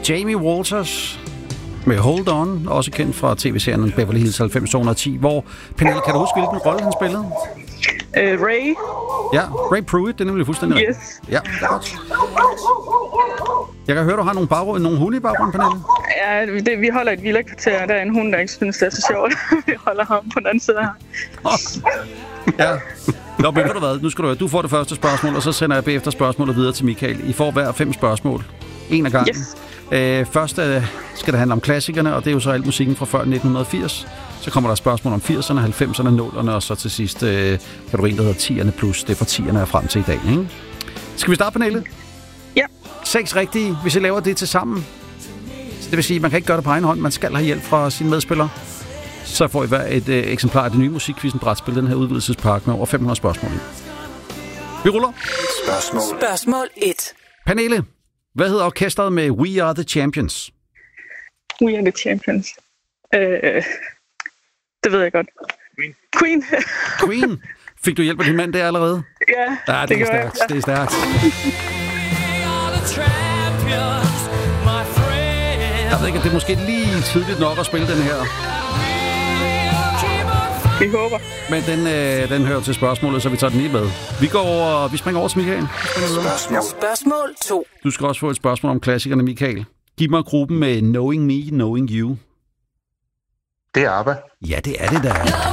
Jamie Walters med Hold On, også kendt fra tv-serien Beverly Hills 90210, hvor, Pernille, kan du huske, hvilken rolle han spillede? Ray. Ja, Ray Pruitt, det er nemlig fuldstændig Yes. rigtigt. Ja, godt. Jeg kan høre, du har nogle hunde i baggrunden, Pernille. Ja, vi holder et villakvarter. Der er en hund, der ikke synes, det er så sjovt. Vi holder ham på den anden side her. Ja. Nå, men ved du hvad? Nu skal du høre. Du får det første spørgsmål, og så sender jeg bagefter spørgsmålet videre til Michael. I får hver 5 spørgsmål. En af gangen. Yes. Først skal det handle om klassikerne, og det er jo så alt musikken fra før 1980. Så kommer der spørgsmål om 80'erne, 90'erne, 0'erne, og så til sidst kategorien, der hedder 10'erne plus. Det er fra 10'erne er frem til i dag, ikke? Skal vi starte, Pernille? Ja. 6 rigtige, hvis I laver det til sammen. Så det vil sige, at man kan ikke gøre det på egen hånd. Man skal have hjælp fra sine medspillere. Så får I hver et eksemplar af det nye musikquizzen brætspil, den her udvidelsespakke med over 500 spørgsmål i. Vi ruller. Spørgsmål 1. Pernille, hvad hedder orkestret med We Are The Champions? We Are The Champions. Det ved jeg godt. Queen. Queen. Fik du hjælp af din mand der allerede? Ja, det er stærkt. Det er stærkt. Jeg ved ikke, at det er måske lige tidligt nok at spille den her. Vi håber. Men den hører til spørgsmålet, så vi tager den lige med. Vi springer over til Michael. Spørgsmål 2. Du skal også få et spørgsmål om klassikerne, Michael. Giv mig gruppen med Knowing Me, Knowing You. Det er ABBA. Ja, det er det der.